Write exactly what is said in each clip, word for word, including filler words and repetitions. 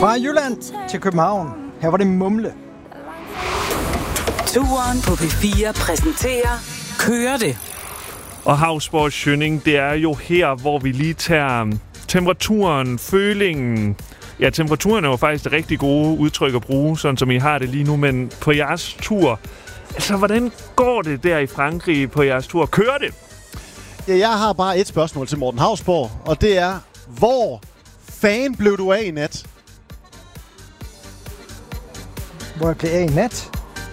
Fra Jylland til København. Her var det Mumle. Turen på P fire præsenterer Kører det. Og Hausborg Schønning, det er jo her, hvor vi lige tager temperaturen, følingen. Ja, temperaturen er jo faktisk det rigtig gode udtryk at bruge, sådan som I har det lige nu, men på jeres tur. Altså, hvordan går det der i Frankrig på jeres tur? Kører det? Ja, jeg har bare et spørgsmål til Morten Hausborg, og det er, hvor fan blev du af i nat? Hvor jeg blev af i nat?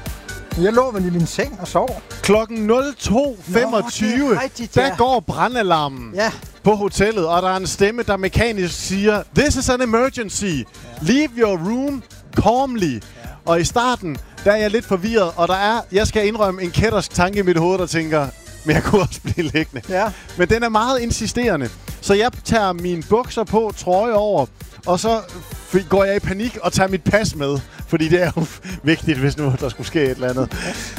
Jeg lå vel i min seng og sov. Klokken nul to femogtyve, Nå, rigtigt, ja. der går brandalarmen Ja. på hotellet, og der er en stemme, der mekanisk siger, "This is an emergency. Ja. Leave your room calmly." Ja. Og i starten, der er jeg lidt forvirret, og der er, jeg skal indrømme, en kættersk tanke i mit hoved, der tænker, men jeg kunne også blive liggende. Ja. Men den er meget insisterende. Så jeg tager mine bukser på, trøje over, og så f- går jeg i panik og tager mit pas med. Fordi det er jo vigtigt, hvis nu der skulle ske et eller andet.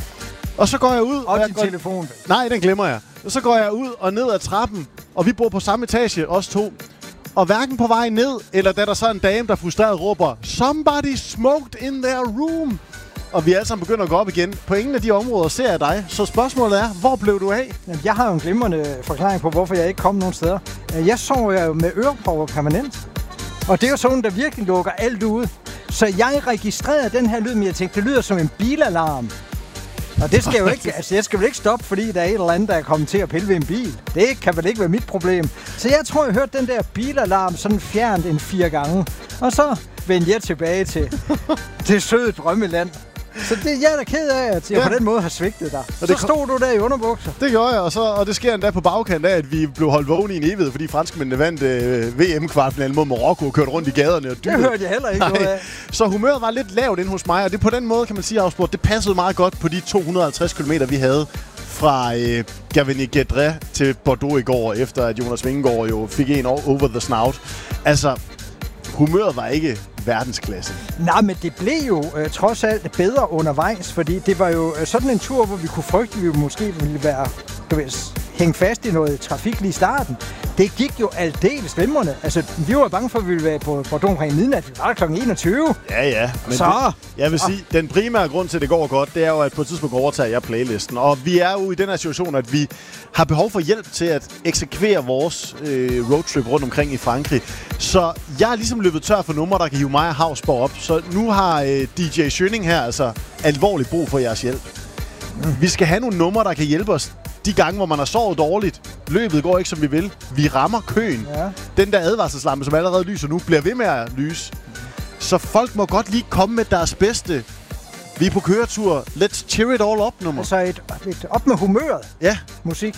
Og så går jeg ud... Og jeg din går... telefon. Nej, den glemmer jeg. Og så går jeg ud og ned ad trappen, og vi bor på samme etage, os to. Og hverken på vej ned, eller da der så er en dame, der frustreret råber, "Somebody smoked in their room!" Og vi alle sammen begynder at gå op igen. På ingen af de områder ser jeg dig. Så spørgsmålet er, hvor blev du af? Jamen, jeg har jo en glimrende forklaring på, hvorfor jeg ikke kom nogen steder. Jeg sov jo med ørepropper permanent. Og det er jo sådan, der virkelig lukker alt ud. Så jeg registrerede den her lyd, men jeg tænkte, det lyder som en bilalarm. Og det skal jo ikke, altså jeg skal vel ikke stoppe, fordi der er et eller andet, der er kommet til at pille ved en bil. Det kan vel ikke være mit problem. Så jeg tror, jeg hørte den der bilalarm sådan fjernt en fire gange. Og så vendte jeg tilbage til, til søde drømmeland. Så det jeg er da ked af, at jeg ja. på den måde har svigtet dig. Så stod du der i underbukser. Det gjorde jeg, og, så, og det sker endda på bagkant af, at vi blev holdt vågne i en evighed, fordi franskmændene vandt øh, V M-kvartfinalen mod Marokko og kørte rundt i gaderne. Og det hørte jeg heller ikke noget af. Så humøret var lidt lavt inde hos mig, og det på den måde, kan man sige, Hausborg, det passede meget godt på de to hundrede og halvtreds kilometer, vi havde fra øh, Gavigny-Guédré til Bordeaux i går, efter at Jonas Vingegaard jo fik en over the snout. Altså, humøret var ikke verdensklasse. Nej, men det blev jo øh, trods alt bedre undervejs, fordi det var jo øh, sådan en tur, hvor vi kunne frygte, at vi måske ville være, du ved, hænge fast i noget trafik lige i starten. Det gik jo aldeles glimrende. Altså, vi var bange for, at vi ville være på Bordeaux omkring midnat. Vi var der klokken enogtyve. Ja, ja. Men så... det, jeg vil sige, ah. den primære grund til, at det går godt, det er jo, at på et tidspunkt overtager jeg playlisten. Og vi er jo i den her situation, at vi har behov for hjælp til at eksekvere vores øh, roadtrip rundt omkring i Frankrig. Så jeg er ligesom løbet tør for numre, der kan hive mig og Hausborg op. Så nu har øh, D J Schønning her altså alvorligt brug for jeres hjælp. Mm. Vi skal have nogle numre, der kan hjælpe os de gange, hvor man har sovet dårligt. Løbet går ikke, som vi vil. Vi rammer køen. Ja. Den der advarselslampe, som allerede lyser nu, bliver ved med at lyse. Så folk må godt lige komme med deres bedste. Vi er på køretur. Let's cheer it all up nummer. Altså et, et op med humøret. Ja. Musik.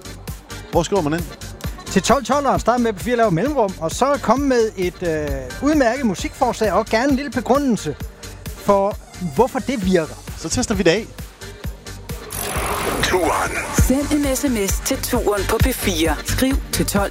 Hvor skriver man ind? Til tolv tolv start med på fire lave mellemrum, og så komme med et øh, udmærket musikforslag, og gerne en lille begrundelse for, hvorfor det virker. Så tester vi det af. Turen. Send en sms til Turen på P fire. Skriv til tolv